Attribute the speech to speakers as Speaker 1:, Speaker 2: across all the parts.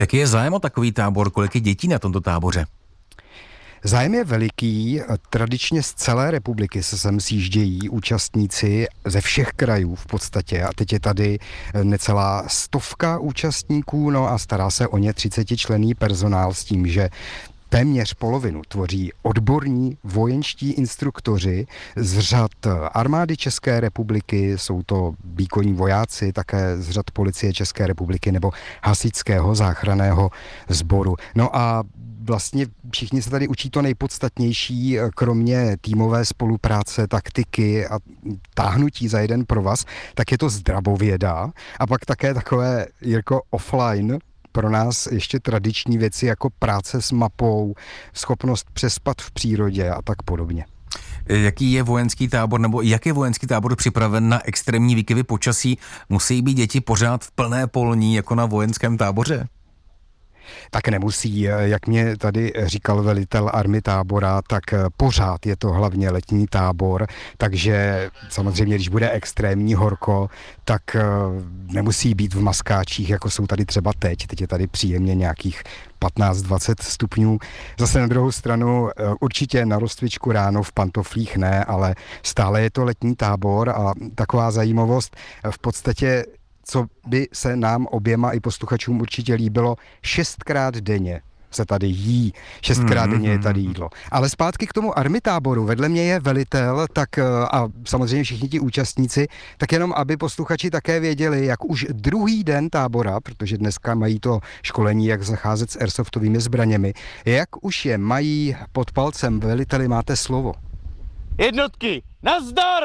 Speaker 1: Jaký je zájem o takový tábor? Kolik je dětí na tomto táboře?
Speaker 2: Zájem je veliký, tradičně z celé republiky se sem sjíždějí účastníci ze všech krajů v podstatě a teď je tady necelá 100 účastníků, no a stará se o ně 30členný personál s tím, že téměř polovinu tvoří odborní vojenští instruktoři z řad armády České republiky, jsou to výkonní vojáci, také z řad policie České republiky nebo hasičského záchranného sboru. No a vlastně všichni se tady učí to nejpodstatnější, kromě týmové spolupráce, taktiky a táhnutí za jeden provaz, tak je to zdravověda a pak také takové, Jirko, offline pro nás ještě tradiční věci jako práce s mapou, schopnost přespat v přírodě a tak podobně.
Speaker 1: Jaký je vojenský tábor, nebo jak je vojenský tábor připraven na extrémní výkyvy počasí? Musí být děti pořád v plné polní, jako na vojenském táboře?
Speaker 2: Tak nemusí, jak mě tady říkal velitel army tábora, tak pořád je to hlavně letní tábor, takže samozřejmě, když bude extrémní horko, tak nemusí být v maskáčích, jako jsou tady třeba teď je tady příjemně nějakých 15-20 stupňů. Zase na druhou stranu určitě na rozcvičku ráno v pantoflích ne, ale stále je to letní tábor a taková zajímavost v podstatě, co by se nám oběma i posluchačům určitě líbilo, 6krát denně se tady jí, 6krát denně je tady jídlo. Ale zpátky k tomu army táboru, vedle mě je velitel, tak a samozřejmě všichni ti účastníci, tak jenom aby posluchači také věděli, jak už druhý den tábora, protože dneska mají to školení, jak zacházet s airsoftovými zbraněmi, jak už je mají pod palcem. Veliteli, máte slovo.
Speaker 3: Jednotky, nazdar!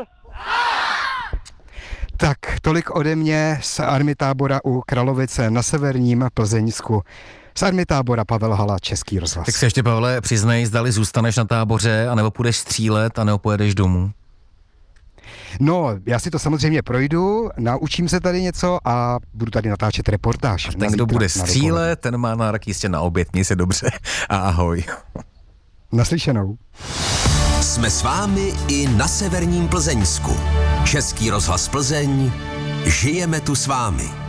Speaker 2: Tak, tolik ode mě z army tábora u Kralovice na severním Plzeňsku. Z army tábora Pavel Hala, Český rozhlas.
Speaker 1: Tak se ještě, Pavle, přiznej, zdali zůstaneš na táboře, anebo půjdeš střílet a nebo pojedeš domů?
Speaker 2: No, já si to samozřejmě projdu, naučím se tady něco a budu tady natáčet reportáž.
Speaker 1: A ten, kdo bude střílet, ten má nárok jistě na oběd. Měj se dobře a ahoj.
Speaker 2: Naslyšenou.
Speaker 4: Jsme s vámi i na severním Plzeňsku. Český rozhlas Plzeň, žijeme tu s vámi.